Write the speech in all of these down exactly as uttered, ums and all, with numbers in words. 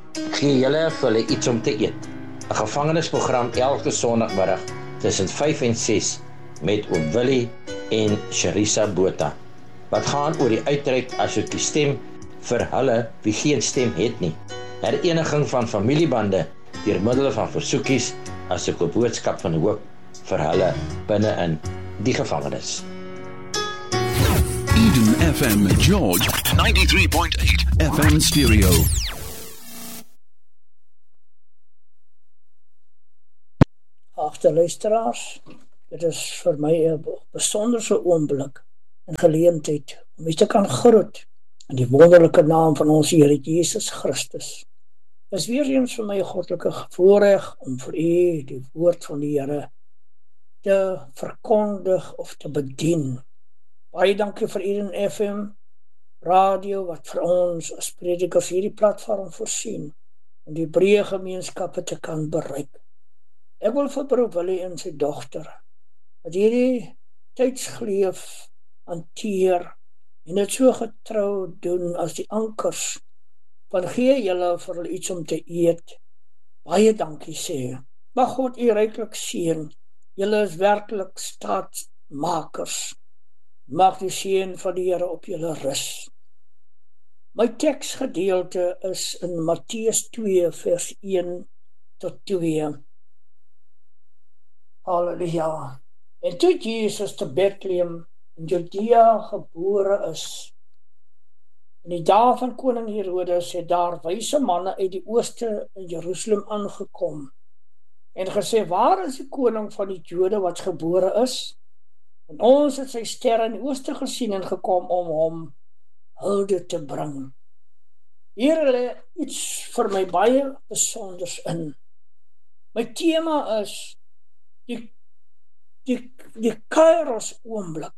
gee julle vir hulle iets om te eet. 'n Gevangenisprogram elke Sondagmiddag tussen vyf en ses met oom Willie en Sharissa Botha, wat gaan oor die uitreik asook die stem vir hulle wie geen stem het nie. Hereniging van familiebande deur middel van versoekies asook 'n boodskap van hoop vir hulle binne in die gevangenis. Eden F M George ninety-three point eight F M stereo. Agter luisteraars, dit is vir my 'n besonderse oomblik en geleentheid om u te kan groet in die wonderlike naam van ons Here Jesus Christus. Dit is weer eens vir my 'n goddelike voorreg om vir u die woord van die Here te verkondig of te bedien. Baie dankie vir Eden F M radio wat vir ons as predikers hierdie platform voorsien om die breë gemeenskappe te kan bereik. Ek wil vir broer Willie en sy dogter wat hierdie tydsgleef hanteer en dit so getrou doen as die ankers van gee julle vir hulle iets om te eet. Baie dankie sê. Mag God u ryklik seën. Julle is werklik staatsmakers. Mag die seën van die Here op julle rus. My teksgedeelte is in Matteus twee vers een tot twee. Halleluja. En toe Jesus te Bethlehem in Judea gebore is, in die dae van koning Herodes het daar wyse manne uit die ooste in Jerusalem aangekom en gesê, waar is die koning van die Jode wat gebore is? En ons het sy ster in die ooste gesien en gekom om hom hulde te bring. Hier lê iets vir my baie besonders in. My tema is die die die Kairos oomblik.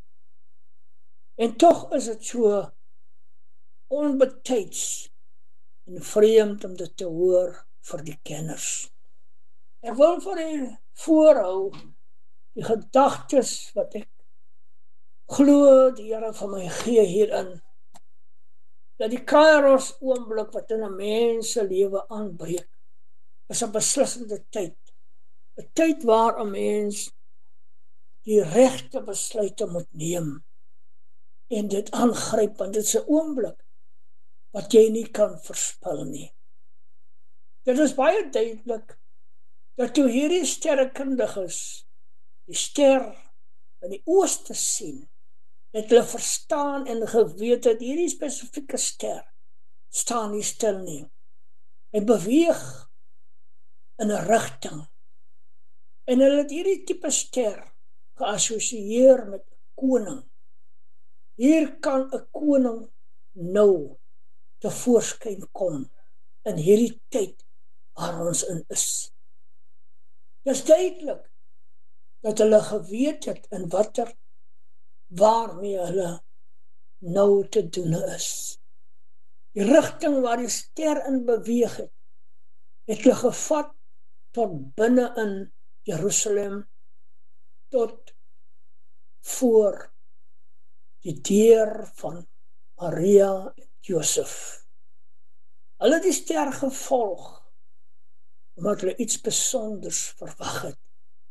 En tog is dit so onbetyds en vreemd om dit te hoor vir die kenners. Ek wil vir u voorhou die gedagtes wat ek glo die Here van my gee hierin, dat die Kairos oomblik wat in 'n mens se lewe aanbreek, is 'n beslissende tyd. 'n Tyd waar 'n mens die regte besluite moet neem en dit aangryp, want dit is 'n oomblik wat jy nie kan verspil nie. Dit is baie duidelik dat toe hierdie sterrekundiges die ster in die ooste sien, het hulle verstaan en geweet dat hierdie spesifieke ster staan nie stil nie. Hy beweeg in 'n rigting. En hulle het hierdie tipe ster geassosieer met 'n koning. Hier kan 'n koning nou tevoorskyn kom in hierdie tyd waar ons in is. Dit is duidelik dat hulle geweet het in watter waarmee hulle nou te doen is. Die rigting waar die ster in beweeg het, het hulle gevat tot binne in Jerusalem, tot voor die deur van Maria en Josef. Hulle het die ster gevolg, omdat hulle iets besonders verwag het.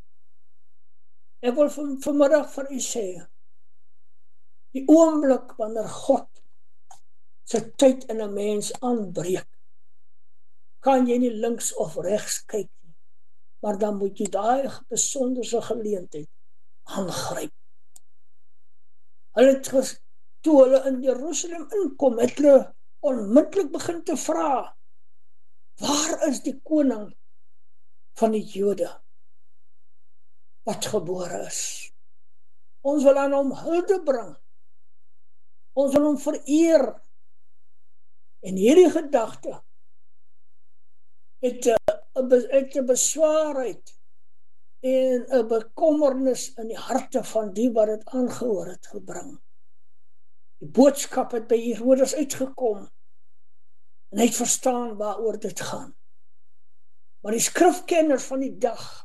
Ek wil van, vanmiddag vir u sê, die oomblik wanneer God sy tyd in 'n mens aanbreek, kan jy nie links of regs kyk nie, maar dan moet jy daai besonderse geleentheid aangryp. Hulle het, toe hulle in Jerusalem inkom, het hulle onmiddellik begin te vra, waar is die koning van die Jode wat gebore is? Ons wil aan hom hulde bring. Ons wil hom vereer. En hierdie gedagte het 'n beswaarheid en 'n bekommernis in die harte van die wat dit aangehoor het gebring. Die boodskap het by Herodes uitgekom en hy het verstaan waaroor dit gaan. Maar die skrifkenners van die dag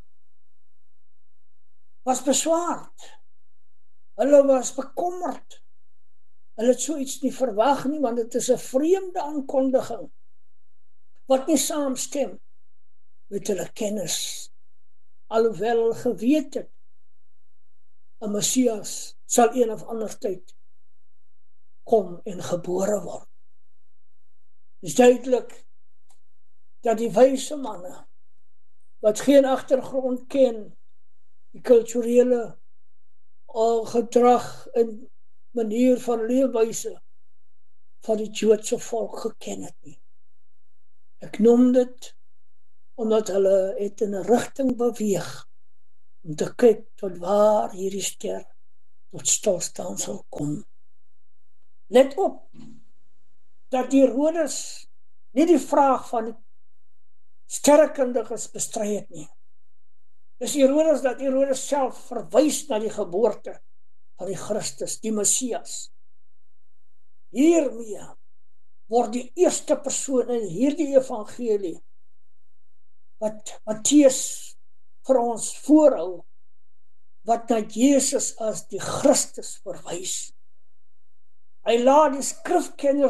was beswaard. Hulle was bekommerd. Hulle het so iets nie verwag nie, want dit is 'n vreemde aankondiging. wat nie saamstem met hulle kennis, alhoewel hulle geweet het, 'n Messias sal een of ander tyd kom en gebore word. Het is duidelik dat die wyse manne, wat geen agtergrond ken, die kulturele uh, gedrag en manier van leefwyse van die Joodse volk geken het nie. Ek noem dit omdat hulle het in 'n rigting beweeg om te kyk tot waar hierdie ster tot stilstaan sal kom. Let op dat die Herodes nie die vraag van die sterrekundiges bestry het nie. Dis Herodes dat Herodes self verwys na die geboorte van die Christus, die Messias. Hiermee word die eerste persoon in hierdie evangelie wat Matteus vir ons voorhou, wat na Jesus as die Christus verwys. Hy laat die skrifkenners